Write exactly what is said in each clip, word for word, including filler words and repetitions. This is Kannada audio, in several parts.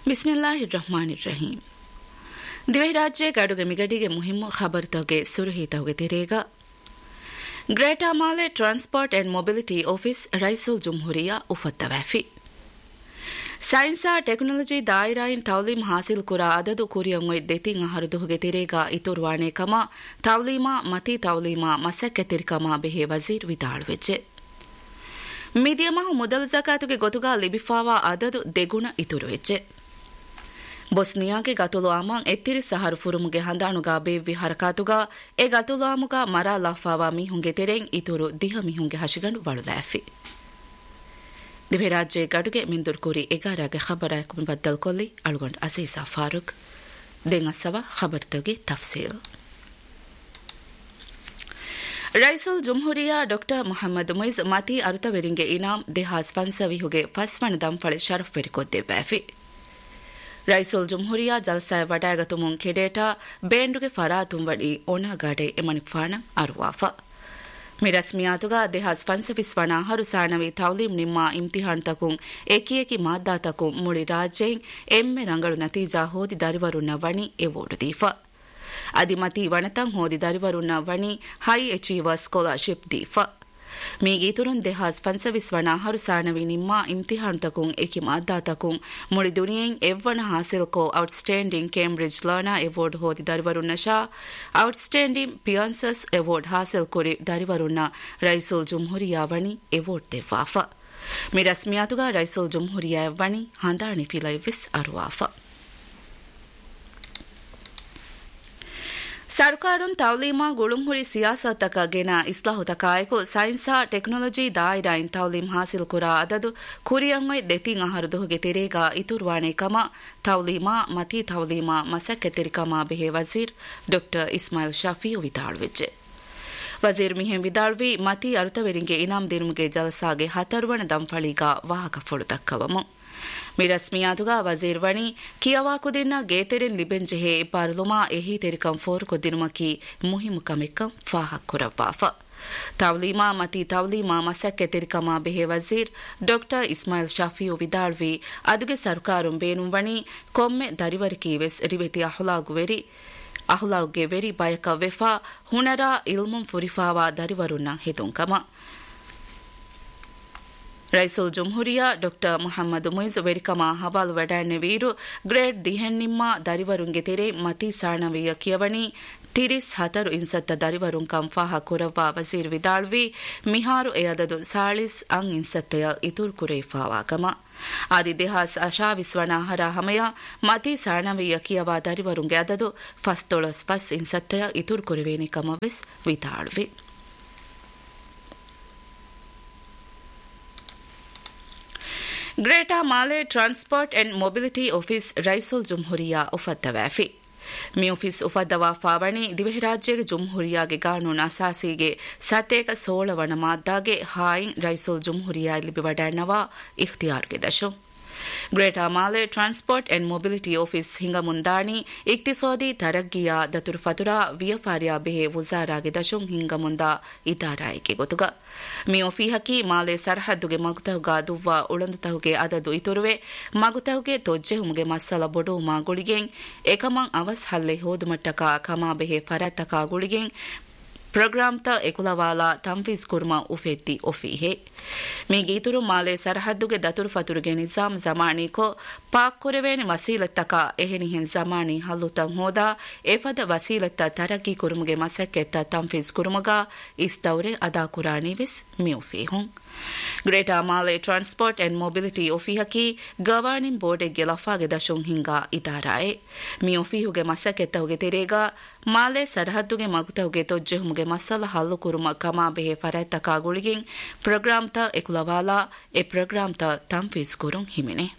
ಬಿಸ್ಮಿಲ್ಲಾಹಿರ್ ರಹಮಾನಿರ್ ರಹೀಂ. ದಿವೈ ರಾಜ್ಯ ಗಡುಗೆ ಮಿಗಡಿಗೆ ಮುಹಿಮ್ಮು ಖಬರ್ ತವಗೆ ಸುರುಹಿ ತವಗೆ ತಿರೇಗ ಗ್ರೇಟಾ ಮಾಲೆ transport and mobility office ರೈಸುಲ್ ಜುಮ್ಹುರಿಯಾ ಉಫತ್ತವಾಫಿ ಸೈನ್ಸಾ technology ದಾಯಿರಾಯಿನ್ ತೌಲೀಮ್ ಹಾಸಿಲ್ ಕುರಾ ಅದದು ಕುರಿಯಂಗೊಯ್ ದೆತಿಂ ಅಹರುದುಹುಗೆ ತಿರೇಗ ಇತುರ್ವಾಣೆ ಕಮ ತೌಲೀಮಾ ಮತಿ ತೌಲೀಮಾ ಮಸಕ್ಕೆ ತಿರ್ಕಮಾ ಬೆಹೆ ವಜೀರ್ ವಿದಾಳುವೆಜ್ಜೆ ಮೀದಿಯಮಹು ಮುದಲ್ ಜಕಾತುಗೆ ಗೊತುಗಾ ಲಿಬಿಫಾವಾ ಅದದು ದೆಗುಣ ಇತುರುವೆಜ್ಜೆ ಬೊಸ್ನಿಯಾಗೆ ಗತುಲು ಆಮಾಂ ಎತ್ತಿರಿ ಸಹರು ಫುರುಮುಗೆ ಹಂದಾಣುಗಾ ಬೇವ್ವಿ ಹರಕಾತುಗಾ ಎ ಗತುಲು ಆಮುಗಾ ಮರಾ ಲಾಫಾವಾ ಮೀಹುಂಗೆ ತೆರೆಂ ಇತುರು ದಿಹ ಮೀಹುಂಗೆ ಹಶಿಗಂಡು ವಳುಲಾಫಿ ದಿವೆ ರಾಜ್ಯ ಗಡುಗೆ ಮಿಂದುರ್ಕೂರಿ ಎಗಾರಾಗೆ ಖಬರಾಯಕು ಬದ್ದಲ್ ಕೊಲ್ಲಿ ಅಳುಗೊಂಡು ಅಜೀಜಾ ಫಾರೂಕ್ ದೆಂಗಸವ ಖಬರ್ತಗೆ ತಫ್ಸೀಲ್ ರೈಸುಲ್ ಜುಮ್ಹುರಿಯಾ ಡಾಕ್ಟರ್ ಮೊಹಮ್ಮದ್ ಮುಯಿಜ್ ಮತಿ ಅರುತವೆರಿಂಗೆ ಇನಾಮ್ ದೇಹಾಸ್ ಫನ್ಸವಿಹುಗೆ ಫಸ್ವಣ ದಂಫಳೆ ಶರಫ್ ವೆರಿಕೊದ್ದೆ ಬ್ಯಾಫಿ ರೈಸುಲ್ ಜುಮ್ಹುರಿಯಾ ಜಲ್ಸಾಯ ವಡಾಗತುಮುಂ ಕೆಡೇಟಾ ಬೇಂಡುಗೆ ಫರಾತುಂ ವಡಿ ಒಣಗಾಡೆ ಎಮನಿಫಾಣ ಅರುವಾಫಾ ಮಿ ರಸ್ಮಿಯಾತುಗಾ ದೇಹಾಸ್ ಫನ್ಸವಿಸ್ವಣ ಹರು ಸಾಣವಿ ತೌಲೀಮ್ ನಿಮ್ಮಾ ಇಮ್ತಿಹಾನ್ ತಕುಂ ಏಕಿಯೇಕಿ ಮಾದ್ದಾ ತಕುಂ ಮುಳಿ ರಾಜ್ಯೆಂ ಎಮ್ಮೆ ರಂಗಳು ನತೀಜಾ ಹೋದಿ ದರಿವರುನ್ನ ವಣಿ ಎವೋಡು ದೀಫಾ ಅದಿಮತಿ ವಣತಂ ಹೋದಿ ದರಿವರುನ್ನ ವಣಿ ಹೈ ಅಚೀವರ್ ಸ್ಕಾಲರ್ಶಿಪ್ ದೀಫಾ ಮೀಗೀತುರುನ್ ದೇಹಾಸ್ ಫನ್ಸವಿಸ್ವಣ ಹರು ಸಾಣವಿ ನಿಮ್ಮಾ ಇಮ್ತಿಹಾನ್ ತಕುಂ ಏಕಿ ಮಾದ್ದಾ ತಕುಂ ಮುಳಿ ದುನಿಯೆಂ ಎವ್ವಣ ಹಾಸಿಲ್ ಕೋ outstanding Cambridge ಲರ್ನಾ award ಹೋದಿ ದರಿವರುನ್ನ Shah outstanding ಪಿಯಾನ್ಸಸ್ award ಹಾಸಿಲ್ ಕುರಿ ದರಿವರುನ್ನ ರೈಸುಲ್ ಜುಮ್ಹುರಿಯಾ ವಣಿ ಎವೋರ್ಡ್ ದೆವ್ವಾಫಾ ಮಿ ರಸ್ಮಿಯಾತುಗಾ ರೈಸುಲ್ ಜುಮ್ಹುರಿಯಾ ವಣಿ ಹಂದಾಣಿ ಫಿಲೈವಿಸ್ ಅರುವಾಫಾ ಸರ್ಕಾರುನ್ ತೌಲೀಮಾ ಗುಳುಂಹುರಿ ಸಿಯಾಸತಕ ಗೆನ ಇಸ್ಲಾಹುತಕಾಯಕು ಸೈನ್ಸಾ ಟೆಕ್ನಾಲಜಿ ದಾಯಿರಾಯಿನ್ ತೌಲೀಮ್ ಹಾಸಿಲ್ ಕುರಾ ಅದದು ಕುರಿಯಂಗೊಯ್ ದೆತಿಂ ಅಹರುದುಹುಗೆ ತಿರೇಗ ಇತುರ್ವಾಣೆ ಕಮ ತೌಲೀಮಾ ಮತಿ ತೌಲೀಮಾ ಮಸಕ್ಕೆ ತಿರಿಕಮಾ ಬೆಹೆ ವಜೀರ್ ಡಾಕ್ಟರ್ ಇಸ್ಮಾಯಿಲ್ ಶಫೀಯು ವಿದಾಳುವೆಜ್ಜೆ ವಜೀರ್ ಮಿಹೆಂ ವಿದಾಳ್ವಿ ಮತಿ ಅರುತವೆರಿಂಗೆ ಇನಾಮ್ ದಿನುಮ್ಗೆ ಜಲ್ಸಾಗೆ ಹತರುವಣ ದಂಫಳಿಗ ವಾಹಕ ಫೊಳುತಕ್ಕವಮು ಮಿ ರಸ್ಮಿಯಾತುಗಾ ವಜೀರ್ ವಣಿ ಕಿಯವಾ ಕುದಿನ್ನ ಗೇತೆರೆನ್ ಲಿಬೆನ್ ಜೆಹೆ ಪಾರ್ಲುಮಾ ಎಹಿ ತೆರಿಕಂ ಫೋರ್ ಕೊದ್ದಿನುಮಕಿ ಮುಹಿಮು ಕಮೆಕ್ಕಂ ಫಾಹಕ್ ಕುರವ್ವಾಫಾ ತೌಲೀಮಾ ಮತಿ ತೌಲೀಮಾ ಮಸಕ್ಕೆ ತಿರಿಕಮಾ ಬೆಹೆ ವಜೀರ್ doctor Ismail ಶಫೀಯು ವಿದಾಳ್ವಿ ಅದುಗೆ ಸರ್ಕಾರುಂ ಬೇನುಂ ವಣಿ ಕೊಮ್ಮೆ ದರಿವರಿಕಿ ವೆಸ್ ರಿವೆತಿ ಅಹುಲಾಗುವೆರಿ ಅಹುಲಾಗುಗೆ very ಬಯಕ ವೆಫಾ ಹುಣರಾ ಇಲ್ಮುಂ ಫುರಿಫಾವಾ ದರಿವರುನ್ನ ಹೆದುಂಕಮ ರೈಸುಲ್ ಜುಮ್ಹುರಿಯಾ doctor Mohammed ಮುಯಿಜ್ ವೆರಿಕಮಾ ಹಬಾಲ್ ವಡಾಣೆ ವೀರು ಗ್ರೇಡ್ ದಿಹೆನ್ನಿಮ್ಮಾ ದರಿವರುಂಗೆ ತೆರೆ ಮತಿ ಸಾಣವಿಯ ಕಿಯವಣಿ ತಿರಿಸ್ ಹತರು ಇನ್ಸತ್ತ ದರಿವರುಂ ಕಂಫಾಹ ಕುರವ್ವಾ ವಜೀರ್ ವಿದಾಳ್ವಿ ಮಿಹಾರು ಎಯದದು ಸಾಳಿಸ್ ಅಂ ಇನ್ಸತ್ತೆಯ ಇತುರ್ ಕುರೇಫಾವಾಗಮ ಆದಿ ದೇಹಾಸ್ ಅಶಾವಿಸ್ವಣ ಹರ ಹಮಯ ಮತಿ ಸಾಣವಿಯ ಕಿಯವಾ ದರಿವರುಂಗೆ ಅದದು ಫಸ್ತೊಳಸ್ ಫಸ್ ಇನ್ಸತ್ತೆಯ ಇತುರ್ ಕುರಿವೇನಿ ಕಮವೆಸ್ ವಿದಾಳ್ವಿ ಗ್ರೇಟಾ ಮಾಲೆ transport and mobility office ರೈಸುಲ್ ಜುಮ್ಹುರಿಯಾ ಉಫತ್ತವಾಫಿ me office ಉಫದ್ದವಾ ಫಾವಣಿ ದಿವೆ ರಾಜ್ಯಗೆ ಜುಮ್ಹುರಿಯಾಗೆ ಕಾನೂನು ಅಸಾಸಿಗೆ ಸತೇಕ ಸೋಳವಣ ಮಾದ್ದಾಗೆ ಹಾಯಿನ್ ರೈಸುಲ್ ಜುಮ್ಹುರಿಯಾ ಲಿಬಿ ವಡಾಣವಾ ಇಖ್ತಿಯಾರ್ಗೆ ದಶು ಗ್ರೇಟಾ ಮಾಲೆ ಟ್ರಾನ್ಸ್ಪೋರ್ಟ್ ಅಂಡ್ ಮೊಬಿಲಿಟಿ ಆಫೀಸ್ ಹಿಂಗ ಮುಂದಾಣಿ ಇಕ್ತಿಸೋದಿ ತರಗ್ಗಿಯ ದತುರ್ ಫತುರಾ ವಿಯಫಾರಿಯಾ ಬೆಹೆ ವುಜಾರಾಗೆ ದಶುಂ ಹಿಂಗ ಮುಂದ ಇದಾರಾಯಿಗೆ ಗೊತುಗ ಮಿ ಒಫಿಹಕಿ ಮಾಲೆ ಸರ್ಹದ್ದುಗೆ ಮಗುತಹುಗ ದುವ್ವ ಉಳಂದುತಹುಗೆ ಅದದು ಇತುರುವೆ ಮಗುತಹುಗೆ ತೊಜ್ಜೆಹುಮ್ಗೆ ಮಸ್ಸಲ ಬೊಡೋಮಾ ಗುಳಿಗೆಂ ಏಕಮಂ ಅವಸ್ ಹಲ್ಲೆ ಹೋದುಮಟ್ಟಕ ಕಮಾ ಬೆಹೆ ಫರತ್ತಕ ಗುಳಿಗೆಂ ಪ್ರೋಗ್ರಾಮ್ತ ಎಕುಲವಾಲಾ ತಂಫೀಸ್ ಕುರ್ಮಾ ಉಫೆತ್ತಿ ಒಫಿಹೆ ಮೀಗೀತುರು ಮಾಲೆ ಸರ್ಹದ್ದುಗೆ ದತುರು ಫತುರುಗೆ ನಿಜಾಮ್ ಜಮಾನಿಕೋ ಪಾಕ್ ಕುರೆವೇನಿ ವಸೀಲತ್ತಕ ಎಹೆನಿಹೆನ್ ಜಮಾನಿ ಹಲ್ಲುತಂ ಹೋದಾ ಎಫದ ವಸೀಲತ್ತ ತರಕ್ಕಿ ಕುರುಮುಗೆ ಮಸಕ್ಕೆತ್ತ ತಂಫೀಸ್ ಕುರುಮಗ ಇಸ್ತೌರೆ ಅದಾ ಕುರಾನಿವಿಸ್ ಮಿಯುಫಿಹುಂ ಗ್ರೇಟಾ ಮಾಲೆ ಟ್ರಾನ್ಸ್ಪೋರ್ಟ್ ಅಂಡ್ ಮೊಬಿಲಿಟಿ ಒಫಿಹಕಿ ಗವಾಣಿಂ ಬೋರ್ಡೆಗೆ ಲಫಾಗೆ ದಶುಂ ಹಿಂಗ ಇದಾರಾಯೆ ಮಿ ಒಫಿಹುಗೆ ಮಸಕ್ಕೆತ್ತಹುಗೆ ತೆರೇಗ ಮಾಲೆ ಸರ್ಹದ್ದುಗೆ ಮಗುತಹುಗೆ ತೊಜ್ಜೆಹುಮ್ಗೆ ಮಸಲ ಹಲ್ಲು ಕುರುಮ ಕಮಾ ಬೆಹೆ ಫರತ್ತಕ ಗುಳಿಗೆಂ ಪ್ರೋಗ್ರಾಮ್ತ ಎಕುಲವಾಲಾ ಎ ಪ್ರೋಗ್ರಾಮ್ತ ತಂಫೀಸ್ ಕುರುಂ ಹಿಮಿನೆ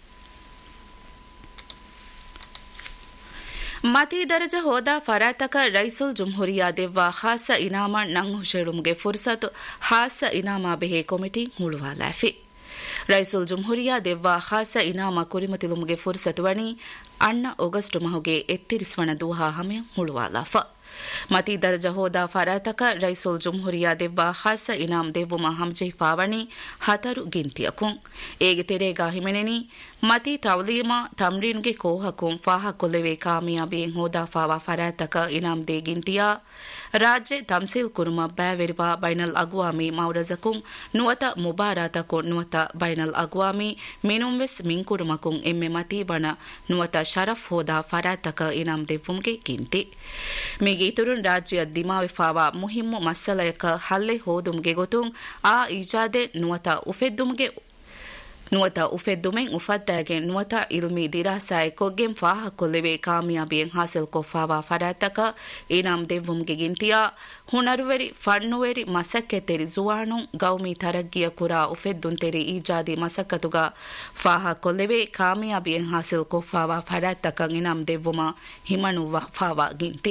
ಮತಿ ದರಜ ಹೋದ ಫರಾತಕ ರೈಸುಲ್ ಜುಮ್ಹುರಿಯಾ ದೆವ್ವಾ ಖಾಸ ಇನಾಮ ನಂಗ್ ಹುಷೇಳುಮ್ಗೆ ಫುರ್ಸತ್ ಖಾಸ ಇನಾಮ ಬೆಹೆ ಕಮಿಟಿ ಹುಳುವಾಲಾಫಿ ರೈಸುಲ್ ಜುಮ್ಹುರಿಯಾ ದೆವ್ವಾ ಖಾಸ ಇನಾಮ ಕುರಿಮತಿಲುಮ್ಗೆ ಫುರ್ಸತ್ ವಣಿ ಅಣ್ಣ ಆಗಸ್ಟ್ ಮಹುಗೆ ಎತ್ತಿರಿಸ್ವಣ ದೂಹಾ ಹಮೆ ಹುಳುವಾಲಾಫ ಮತಿ ದರ್ಜ ಹೋದ ಫರಾತಕ ರೈಸುಲ್ ಜುಮ್ಹುರಿಯಾ ದೆವ್ವ ಖಾಸ ಇನಾಮ್ ದೆವ್ವುಮ ಹಮ್ಜೆ ಫಾವಣಿ ಹತರು ಗಿಂತಿಯಕುಂ ಏಗೆ ತೆರೆಗಾ ಹಿಮೆನೆನಿ ಮತಿ ತವಲೀಮಾ ತಮ್ರೀನ್ಗೆ ಕೋಹಕುಂ ಫಾಹ ಕೊಲೆವೆ ಕಾಮಿಯಾಬಿಯೆಂ ಹೋದ ಫಾವಾ ಫರಾತಕ ಇನಾಮ್ ದೇ ಗಿಂತಿಯಾ ರಾಜ್ಯ ತಮ್ಸೀಲ್ ಕುರುಮ ಬ್ಯಾವೆರಿವಾ ಬೈನಲ್ ಅಗ್ವಾಮಿ ಮೌರಜಕುಂ ನುವತ ಮುಬಾರಾತಕು ನುವತ ಬೈನಲ್ ಅಗ್ವಾಮಿ ಮಿನುಂವೆಸ್ ಮಿಂಕುರುಮಕುಂ ಎಮ್ಮೆ ಮತಿ ಬಣ ನುವತ ಶರಫ್ ಹೋದ ಫರಾತಕ ಇನಾಮ್ ದೆವ್ವುಂಗೆ ಗಿಂತಿ ಮೀಗೆ ಇತುರುನ್ ರಾಜ್ಯ ದಿಮಾವೆ ಫಾವಾ ಮುಹಿಮ್ಮು ಮಸ್ಸಲಯಕ ಹಲ್ಲೆ ಹೋದುಂಗೆ ಗೊತುಂ ಆ ಈಜಾದೆ ನುವತ ಉಫೆದ್ದುಂಗೆ ನುವತ ಉಫೆದ್ದುಮೆಂ ಉಫದ್ದಾಗೆ ನುವತ ಇಲ್ಮಿ ದಿರಾಸಾಯ್ ಕೊಗ್ಗೆಂ ಫಾಹ ಕೊಲ್ಲೆವೆ ಕಾಮಿಯಾಬಿಯೆಂ ಹಾಸಿಲ್ ಕೊಫಾವಾ ಫರಾತಕ ಇನಾಮ್ ದೆವ್ವುಂಗೆ ಗಿಂತಿಯಾ ಹುನರುವೆರಿ ಫಣ್ಣುವೆರಿ ಮಸಕ್ಕೆ ತೆರಿ ಜುವಾಣುಂ ಗೌಮಿ ತರಗ್ಗಿಯ ಕುರಾ ಉಫೆದ್ದುನ್ ತೆರಿ ಈಜಾದಿ ಮಸಕ್ಕತುಗ ಫಾಹ ಕೊಲ್ಲೆವೆ ಕಾಮಿಯಾಬಿಯೆಂ ಹಾಸಿಲ್ ಕೊಫಾವಾ ಫರಾತಕ ಇನಾಮ್ ದೆವ್ವುಮ ಹಿಮಣು ಫಾವಾ ಗಿಂತಿ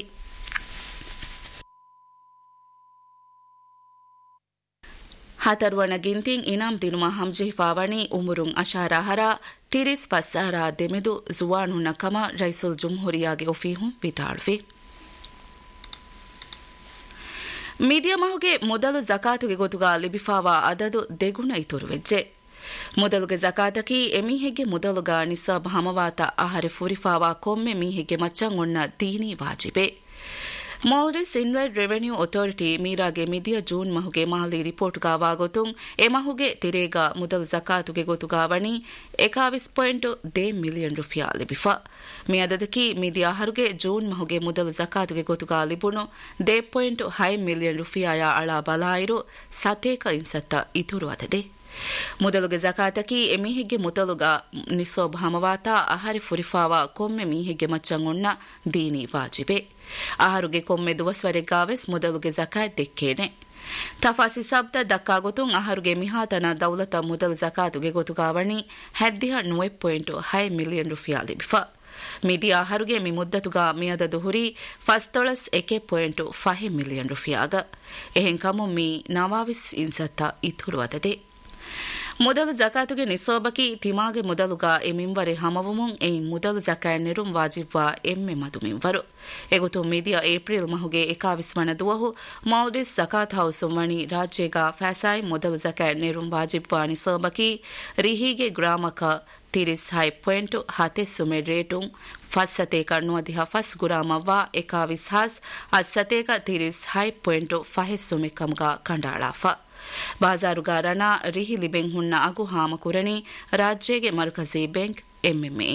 ಹತರ್ವಣ ಗಿಂತಿಂ ಇನಾಮ್ ದಿನುಮ ಹಮ್ಜೆ ಫಾವಣಿ ಉಮುರುಂ ಅಶಾರಾಹರ ತಿರಿಸ್ ಫಸ್ಸಾರ ದೆಮೆದು ಜುವಾನುನ ಕಮ ರೈಸುಲ್ ಜುಮ್ಹುರಿಯಾಗೆ ಒಫೀಹುಂ ವಿತಾಳ್ವಿ ಮೀಡಿಯಮಹುಗೆ ಮೊದಲು ಜಕಾತುಗೆ ಗೊತುಗ ಲಿಬಿಫಾವಾ ಅದದು ದೆಗುಣ ಇತುರುವೆಜ್ಜೆ ಮೊದಲುಗೆ ಜಕಾತಕಿ ಎಮೀಹೆಗೆ ಮೊದಲುಗ ನಿಸಾಬ್ ಹಮವಾತ ಆಹರೆ ಫುರಿಫಾವಾ ಕೊಮ್ಮೆ ಮೀಹೆಗೆ ಮಚ್ಚಂ ಒಣ್ಣ ದೀನಿ ವಾಜಿಬೆ Maldives ಇನ್ಲೆಂಡ್ revenue authority ಮೀರಾಗೆ ಮಿದಿಯ June ಮಹುಗೆ Mali report ಗಾವಾಗೊತುಂ ಎಮಹುಗೆ ತಿರೇಗ ಮುದಲ್ ಜಕಾತುಗೆ ಗೊತುಗಾವಣಿ ಎಕಾವಿಸ್ point they million rufiyaa ಲಿಬಿಫಾ me ಅದದಕಿ ಮಿದಿಯ ಹರುಗೆ June ಮಹುಗೆ ಮುದಲ್ ಜಕಾತುಗೆ ಗೊತುಗಾ ಲಿಬುಣು they point high million ರುಫಿಯಾಯ ಅಳ ಬಲಾಯಿರು ಸತೇಕ ಇನ್ಸತ್ತ ಇತುರು ಅದದೆ ಮೊದಲುಗೆ ಜಕಾತಕಿ ಎಮೀಹೆಗೆ ಮೊದಲುಗ ನಿಸೋಬ್ ಹಮವಾತ ಅಹರಿ ಫುರಿಫಾವಾ ಕೊಮ್ಮೆ ಮೀಹೆಗೆ ಮಚ್ಚಂ ಒಣ್ಣ ದೀನಿ ವಾಜಿಬೆ ಆಹಾರುಗೆ ಕೊಮ್ಮೆ ದುವಸ್ವರೆಗಾವೆಸ್ ಮೊದಲುಗೆ ಜಕಾತ್ ದೆಕ್ಕೇನೆ ತಫಾಸಿ ಸಬ್ದ ದಕ್ಕಾಗೊತುಂ ಆಹಾರುಗೆ ಮಿಹಾತನ ದೌಲತ ಮೊದಲು ಜಕಾತುಗೆ ಗೊತುಗಾವಣಿ ಹೆದ್ದಿಹ ನೂವೆ ಪಾಯಿಂಟ್ ಹೈ ಮಿಲಿಯನ್ ರುಫಿಯಾ ಲಿಬಿಫಾ ಮಿದಿ ಆಹಾರುಗೆ ಮಿ ಮುದ್ದತುಗ ಮಿಯದ ದುಹುರಿ ಫಸ್ತೊಳಸ್ ಎಕೆ ಪಾಯಿಂಟ್ ಫಹೆ ಮಿಲಿಯನ್ ರುಫಿಯಾಗ ಎಹೆಂ ಕಮು ಮಿ ನವಾವಿಸ್ ಇನ್ಸತ್ತ ಇತುರು ಅದದೆ ಮೊದಲು ಜಕಾತುಗೆ ನಿಸೋಬಕಿ ತಿಮಾಗೆ ಮೊದಲುಗ ಎಮಿಂವರೆ ಹಮವುಮುಂ ಎಯಿ ಮೊದಲು ಜಕಾಯ್ ನಿರುಂ ವಾಜಿಬ್ವಾ ಎಮ್ಮೆ ಮದುಮಿಂವರು ಎಗುತು ಮಿದಿಯ ಏಪ್ರಿಲ್ ಮಹುಗೆ ಎಕಾವಿಸ್ವಣ ದುವಹು ಮಾಲ್ಡೀವ್ಸ್ ಜಕಾತ್ ಹೌಸ್ ವಣಿ ರಾಜ್ಯಗ ಫ್ಯಾಸಾಯ್ ಮೊದಲು ಜಕಾಯ್ ನಿರುಂ ವಾಜಿಬ್ವಾ ನಿಸೋಬಕಿ ರಿಹಿಗೆ ಗ್ರಾಮಕ ತಿರಿಸ್ high point ಹತೆಸ್ಸುಮೆ ರೇಟುಂ ಫಸ್ಸತೇಕ ನುವದಿಹ ಫಸ್ ಗುರಾಮವ್ವಾ ಎಕಾವಿಸ್ has ಅಸ್ಸತೇಕ ತಿರಿಸ್ high point ಫಹೆಸ್ಸುಮೆ ಕಮ್ಗ ಕಂಡಾಳಾಫ ಬಾಜಾರುಗಾರನ ರಿಹಿ ಲಿಬೆಂ ಹುನ್ನ ಅಗು ಹಾಮಕುರಣಿ ರಾಜ್ಯಗೆ ಮರುಕಜಿ bank MMA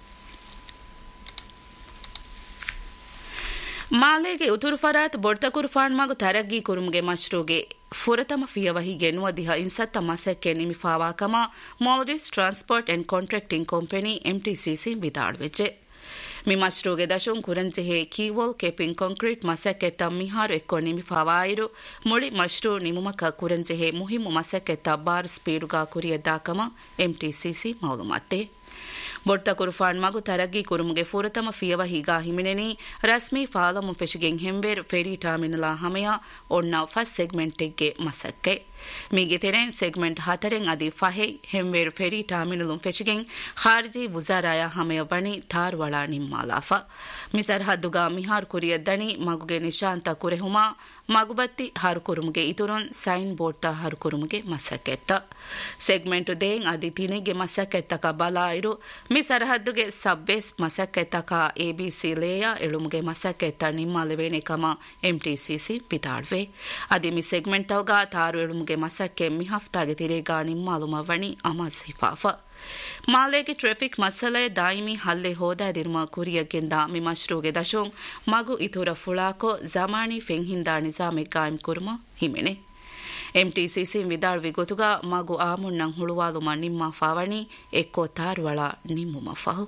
ಮಾಲೆಗೆ ಉತುರು ಫರಾತ್ ಬೊಡ್ತಕುರು ಫಾಣ್ಮಾಗು ತರಗ್ಗಿ ಕುರುಮ್ಗೆ ಮಶ್ರೂಗೆ ಫುರತಮ ಫಿಯವಹಿಗೆ ನುವದಿಹ ಇನ್ಸತ್ತ ಮಸಕ್ಕೆ ನಿಮಿಫಾವಾಕಮ Maldives transport and contracting company ಎಂಟಿಸಿಸಿ ವಿದಾಳ್ವೆಜೆ me ಮಶ್ರೂಗೆ ದಶುಂ ಕುರಂಜೆಹೆ keyhole ಕೆಪಿಂಗ್ concrete ಮಸಕ್ಕೆತ್ತ ಮಿಹಾರು ಎಕ್ಕೊ ನಿಮಿಫಾವಾಯಿರು ಮುಳಿ ಮಶ್ರೂ ನಿಮುಮಕ ಕುರಂಜೆಹೆ ಮುಹಿಮು ಮಸಕ್ಕೆತ್ತ bar ಸ್ಪೀಡುಗಾ ಕುರಿಯದ್ದಾಕಮ ಎಂಟಿಸಿಸಿ ಮಾಲೂಮಾತೆ ಬೊಡ್ತಕುರು ಫಾಣ್ಮಾಗು ತರಗ್ಗಿ ಕುರುಮುಗೆ ಫುರತಮ ಫಿಯವಹಿಗಾ ಹಿಮಿನೆನಿ ರಸ್ಮಿ ಫಾಲಮು ಫೆಶಿಗೆಂ ಹೆಂಬೇರು ferry ಟರ್ಮಿನಲ ಹಮೆಯ ಒಣ್ಣ first ಸೆಗ್ಮೆಂಟ್ಗೆ ಮಸಕ್ಕೆ ಮೀಗೆ ತೆರೆನ್ segment ಹತರೆಂ ಅದಿ ಫಹೆ ಹೆಂಬೇರು ಫೆರಿ ಟರ್ಮಿನಲುಂ ಫೆಶಿಗೆಂ ಖಾರ್ಜಿ ವುಜಾರಾಯ ಹಮೆಯ ಬಣಿ ಧಾರವಾಡ ನಿಮ್ಮಾಲಾಫ ಮಿಸರ್ ಹದ್ದುಗಾ ಮಿಹಾರ್ ಕುರಿಯದ್ದಣಿ ಮಗುಗೆ ನಿಶಾಂತ ಕುರೆಹುಮಾ ಮಗುಬತ್ತಿ ಹರುಕುರುಮ್ಗೆ ಇತುರೊನ್ ಸೈನ್ ಬೋರ್ಡ್ತ ಹರುಕುರುಮ್ಗೆ ಮಸಕ್ಕೆತ್ತ ಸೆಗ್ಮೆಂಟ್ ದೇಂ ಅದಿ ತಿನಿಗೆ ಮಸಕ್ಕೆತ್ತಕ ಬಲಾಯಿರು ಮಿ ಸರಹದ್ದುಗೆ ಸಬ್ವೇಸ್ ಮಸಕ್ಕೆತ್ತಕ ಎಬಿಸಿ ಲೇಯ ಎಳುಮ್ಗೆ ಮಸಕ್ಕೆತ್ತ ನಿಮ್ಮಾಲೆವೇನೆ ಕಮ ಎಂಟಿಸಿಸಿ ವಿತಾಳ್ವೆ ಅದಿ ಮಿ ಸೆಗ್ಮೆಂಟ್ ತವಗ ತಾರು ಎಳುಮ್ಗೆ ಮಸಕ್ಕೆ ಮಿ ಹಫ್ತಾಗೆ ತಿರೇಗಾ ನಿಮ್ಮಾಲುಮ ವಣಿ ಅಮಲ್ ಸಿಫಾಫ ಮಾಲೆಗೆ ಟ್ರಾಫಿಕ್ ಮಸಲೆ ದಾಯಿಮಿ ಹಲ್ಲೆ ಹೋದಾದಿರುವ ಕುರಿಯಗೆಂದ ಮಿ ಮಶ್ರೂಗೆ ದಶೋಂ ಮಗು ಇತುರ ಫುಳಾಕೋ ಜಮಾನಿ ಫೆಂಹಿಂದ ನಿಜಾಮೆ ಕಾಯಂ ಕುರ್ಮ ಹಿಮೆನೆ ಎಂಟಿಸಿಸಿ ವಿದಾಳ್ವಿ ಗೊತುಗ ಮಗು ಆಮುಣ್ಣಂ ಹುಳುವಾಲುಮ ನಿಮ್ಮ ಫಾವಣಿ ಎಕ್ಕೋ ತಾರ್ವಳ ನಿಮ್ಮುಮ ಫಹು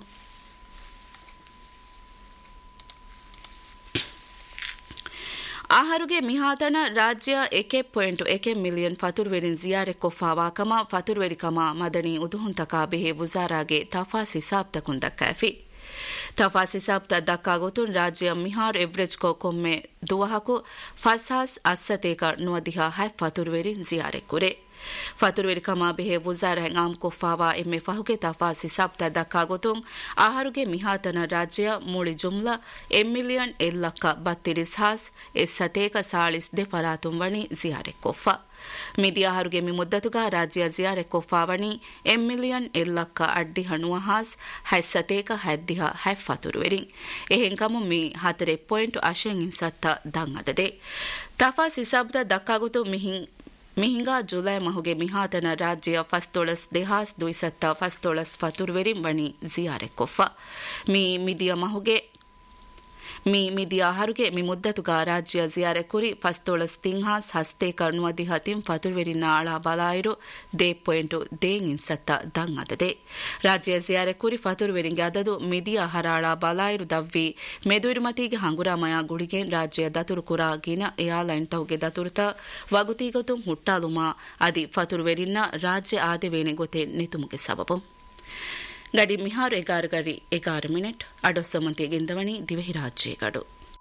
ಆಹಾರುಗೆ ಮಿಹಾತನ ರಾಜ್ಯ A K point A K million ಫತುರ್ವೆರಿನ್ ಜಿಯಾರೆಕ್ಕೊ ಫಾವಾಕಮ ಫತುರ್ವೆರಿಕಮ Madani ಉದುಹುಂತಕ ಬೆಹೆ ವುಜಾರಾಗೆ ತಫಾಸಿ ಸಾಬ್ತಕುನ್ ದಕ್ಕಾಫಿ ತಫಾಸಿ ಸಾಬ್ತ ದಕ್ಕಾಗೊತುನ್ ರಾಜ್ಯ ಮಿಹಾರ್ ಎವ್ರೆಜ್ಕೊ ಕೊಮ್ಮೆ ದುವಹಕು ಫಸ್ಹಾಸ್ ಅಸ್ಸತೇಕ ನುವದಿಹ ಹೈ ಫತುರ್ವೆರಿನ್ ಜಿಯಾರೆಕ್ಕುರೆ ಫತುರುವೆರಿ ಕಮಾ ಬೆಹೆ ವಜಾರ ಆಮ್ ಕೊಫಾವಾ ಎಮ್ಮೆ ಫಹುಗೆ ತಫಾಸಿ ಸಬ್ತ ದಕ್ಕಾಗೊತುಂ ಆಹಾರುಗೆ ಮಿಹಾತನ ರಾಜ್ಯ ಮೂಳಿ ಜುಮ್ಲಾ ಎಂ ಮಿಲಿಯನ್ ಎಲ್ಲಕ್ಕ ಬತ್ತಿರಿಸ್ ಹಾಸ್ ಎಸ್ ಸತೇಕ ಸಾಳಿಸ್ ದೆ ಫರಾತುಂ ವಣಿ ಜಿಯಾರೆ ಕೊಫಾ ಮಿದಿಯಾಹರುಗೆ ಮಿ ಮುದ್ದತುಗ ರಾಜ್ಯ ಜಿಯಾರೆ ಕೊಫಾವಣಿ ಎಂ ಮಿಲಿಯನ್ ಎಲ್ಲಕ್ಕ ಅಡ್ಡಿ ಹಣುವ ಹಾಸ್ ಹೈಸತೇಕ ಹದ್ದಿಹ ಹೈಫತುರುವೆರಿ ಎಹೆಂಕಮು ಮಿ ಹತರೆ ಪಾಯಿಂಟ್ ಅಶೆಂ ಇನ್ಸತ್ತ ದಂಗದದೆ ತಫಾಸಿ ಸಬ್ದ ದಕ್ಕಾಗುತು ಮಿಹಿಂ ಮಿಹಿಂಗಾ ಜುಲೈ ಮಹುಗೆ ಮಿಹಾತನ ರಾಜ್ಯ ಫಸ್ತೊಳಸ್ ದೇಹಾಸ್ ದುಯಿಸತ್ತ ಫಸ್ತೊಳಸ್ ಫತುರುವೆರಿ ವಣಿ ಜಿಯಾರೆ ಕೊಫಾ ಮಿ ಮಿದಿಯ ಮಹುಗೆ ಮಿ ಮಿದಿಯಾಹರುಗೆ ಮಿ ಮುದ್ದತುಗ ರಾಜ್ಯ ಜಿಯಾರೆ ಕುರಿ ಫಸ್ತೊಳಸ್ ತಿಂಹಾಸ್ ಹಸ್ತೆ ಕರ್ನುವದಿ ಹತಿಂ ಫತುರ್ವೆರಿನ ಆಳ ಬಲಾಯಿರು ದೇ ಪಾಯಿಂಟು ದೇಂಗ್ ಇನ್ಸತ್ತ ದಂಗದದೆ ರಾಜ್ಯ ಜಿಯಾರೆ ಕುರಿ ಫತುರ್ವೆರಿಂಗೆ ಅದದು ಮಿದಿಯ ಹರಾಳ ಬಲಾಯಿರು ದವ್ವಿ ಮೆದುರಿಮತಿಗೆ ಹಂಗುರಾಮಯ ಗುಡಿಗೆ ರಾಜ್ಯ ದತುರು ಕುರಾಗಿನ ಏರ್ಲೈನ್ ತೌಗೆ ದತುರುತ ವಗುತಿಗತು ಹುಟ್ಟಾಲುಮ ಅದಿ ಫತುರ್ವೆರಿನ ರಾಜ್ಯ ಆದಿವೇನೆ ಗೊತೆ ನಿತುಮುಗೆ ಸಬಬು ಗಡಿ ಮಿಹಾರು ಎಗಾರು ಗಡಿ ಎಗಾರು ಮಿನಿಟ್ ಅಡೊಸ್ಸಮಂತಿಯ ಗಿಂದವಣಿ ದಿವಹಿ ರಾಜ್ಯ ಗಡು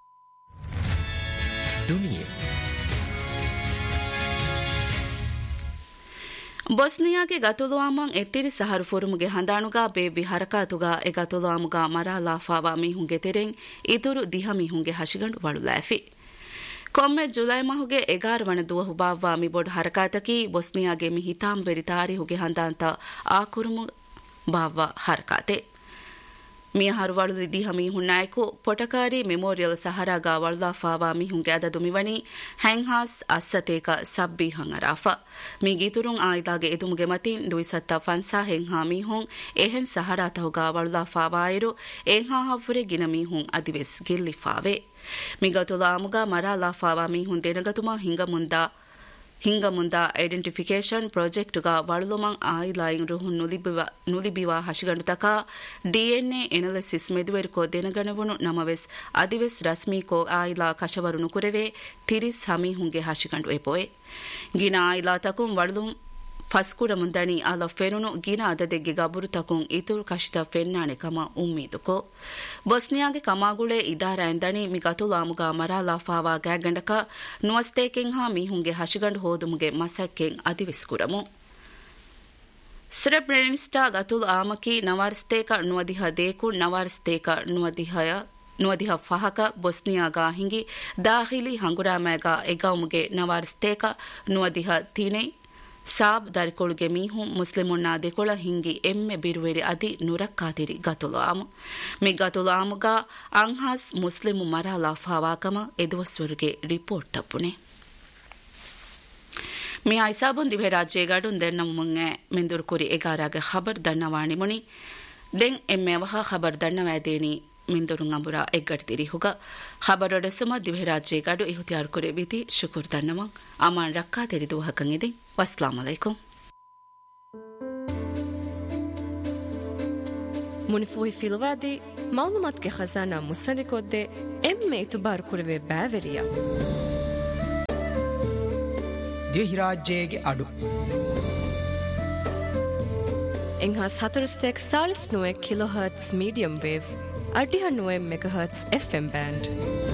ಬೊಸ್ನಿಯಾಗೆ ಗತುಲುವಾಮಂ ಎತ್ತಿರಿ ಸಹರು ಫೊರುಮುಗೆ ಹಂದಾಣುಗಾ ಬೇವಿ ಹರಕಾತುಗಾ ಎ ಗತುಲುವಾಮುಗಾ ಮರಾಲಾಫಾವಾ ಮೀಹುಂಗೆ ತೆರೆಂ ಇತುರು ದಿಹ ಮೀಹುಂಗೆ ಹಶಿಗಂಡು ವಳುಲಾಫಿ ಕೊಮ್ಮೆ ಜುಲೈ ಮಹುಗೆ ಎಗಾರು ವಣ ದುವ ಹುಬಾವ್ವಾ ಮಿಬೊಡು ಹರಕಾತಕಿ ಬೊಸ್ನಿಯಾಗೆ ಮಿ ಹಿತಾಂ ವೆರಿ ತಾರಿಹುಗೆ ಹಂದಾಂತ ಆಕುರುಮು ಬಾವ್ವ ಹರಕಾತೆ ಮಿಯಹಾರು ವಳುದಿ ದಿಹ ಮೀಹುನ್ ನಾಯಕು ಪೊಟಕಾರಿ ಮೆಮೋರಿಯಲ್ ಸಹರಾಗ ವಳುದಾಫಾವಾ ಮೀಹುಂಗೆ ಅದದು ಮಿವಣಿ ಹ್ಯಾಂಗ್ಹಾಸ್ ಅಸ್ಸತೇಕ ಸಬ್ಬಿ ಹಂಗರಾಫಾ ಮಿ ಗೀತುರುಂ ಆಯ್ದಾಗೆ ಎದುಮುಗೆ ಮತಿನ್ ದುಯಿಸತ್ತ ಫನ್ಸಾ ಹೆಂಗ್ಹಾ ಮೀಹುಂ ಎಹೆನ್ ಸಹರಾತಹುಗ ವಳುದಾಫಾವಾಯಿರು ಎಂಹಾ ಹವ್ವರೆ ಗಿನ ಮೀಹುಂ ಅದಿವೆಸ್ ಗಿಲ್ಲಿಫಾವೆ ಮಿಗತುಲಾಮುಗ ಮರಾಲಾಫಾವಾ ಮೀಹುಂ ದೇನಗತುಮ ಹಿಂಗ ಮುಂದಾ ಹಿಂಗ ಮುಂದ ಐಡೆಂಟಿಫಿಕೇಷನ್ ಪ್ರಾಜೆಕ್ಟುಗ ವಳುಲುಮಂ ಆಯಿಲಾಯಿನ್ ರುಹುನ್ ನುಲಿಬಿವಾ ಹಶಿಗಂಡುತಕ ಡಿಎನ್ಎ ಎನಾಲಿಸಿಸ್ ಮೆದುವೆರಿಕೋ ದೆನಗಣವುನು ನಮವೆಸ್ ಅದಿವೆಸ್ ರಸ್ಮೀಕೋ ಆಯಿಲಾ ಕಶವರುನು ಕುರೆವೆ ತಿರಿಸ್ ಹಮೀಹುಂಗೆ ಹಶಿಗಂಡು ಎಪೋಯೆ ಗಿನ ಆಯಿಲಾ ತಕುಂ ವಳುಲುಂ ಫಸ್ಕುಡ ಮುಂದಣಿ ಅಲ ಫೆನುನು ಗಿನ ಅದದೆಗ್ಗೆ ಗಬುರು ತಕುಂ ಇತುರು ಕಶಿತ ಫೆನ್ನಾಣೆ ಕಮ ಉಮ್ಮೀದುಕೋ ಬೊಸ್ನಿಯಾಗೆ ಕಮಾಗುಳೆ ಇದಾರ ಎಂದಣಿ ಮಿ ಗತುಲಾಮುಗ ಮರಾಲಾಫಾವಾ ಗ್ಯಾಗಂಡಕ ನುವಸ್ತೇಕೆಂ ಹಾ ಮೀಹುಂಗೆ ಹಶಿಗಂಡು ಹೋದುಮುಗೆ ಮಸಕ್ಕೆಂ ಅದಿವಿಸ್ಕುರಮು ಸ್ರೆಬ್ರೆನಿಸ್ಟಾ ಗತುಲು ಆಮಕಿ ನವಾರಿಸ್ತೇಕ ನುವದಿಹ ದೇಕು ನವಾರಿಸ್ತೇಕ ನುವದಿಹಯ ನುವದಿಹ ಫಹಕ ಬೊಸ್ನಿಯಾಗ ಹಿಂಗಿ ದಾಖಿಲಿ ಹಂಗುರಾಮಗ ಎಗೌಮುಗೆ ನವಾರಿಸ್ತೇಕ ನುವದಿಹ ತೀನೆ ಸಾಬ್ ದರಿಕೊಳುಗೆ ಮೀಹು ಮುಸ್ಲಿಮುನ್ನಾ ದೆಕೊಳ ಹಿಂಗಿ ಎಮ್ಮೆ ಬಿರುವೆರಿ ಅದಿ ನುರಕ್ಕಾತಿರಿ ಗತುಲು ಆಮು ಮಿ ಗತುಲು ಆಮುಗ ಅಂಹಾಸ್ ಮುಸ್ಲಿಮು ಮರಾಲಾಫಾವಾಕಮ ಎದುವಸ್ವರುಗೆ ರಿಪೋರ್ಟ್ ತಪ್ಪುನೆ ಮಿ ಐಸಾಬುನ್ ದಿವೆ ರಾಜ್ಯಗಾಡುನ್ ದೆನ್ನಮು ಮುಂಗೆ ಮೆಂದುರು ಕುರಿ ಎಗಾರಾಗ ಖಬರ್ ದನ್ನವಾಣಿ ಮುನಿ ದೆನ್ ಎಮ್ಮೆ ವಹ ಖಬರ್ ದನ್ನವಾದೇನಿ ಮಿಂದುರುಂ ಅಂಬುರ ಎಗ್ಗಡ್ತಿರಿ ಹುಗ ಖಬರೊಡೆಸಮ ದಿವೆ ರಾಜ್ಯಗಾಡು ಇಹುತಿಯಾರ್ ಕುರೆ ವಿತಿ ಶುಕುರ್ ದನ್ನಮಂ ಅಮಾನ್ ರಕ್ಕಾ ತೆರಿದು ಹಕಂ ಇದೆ ವಸ್ಸಲಾಮು ಅಲೈಕುಂ ಮುನಿಫೋಹಿ ಫಿಲವಾದಿ ಮಾಲೂಮಾತ್ಗೆ ಖಜಾನಾ ಮುಸಲಿಕೊದ್ದೆ ಎಮ್ಮೆ ಇತುಬಾರ್ ಕುರವೆ ಬ್ಯಾವೆರಿಯ ದಿವೆ ರಾಜ್ಯಗೆ ಅಡು ಎಂಹಾಸ್ ಹತರುಸ್ತೆಕ್ Chalisa ನುವೆ kilohertz medium wave ಅಡ್ಡಿಹ ನುವೆ megahertz FM band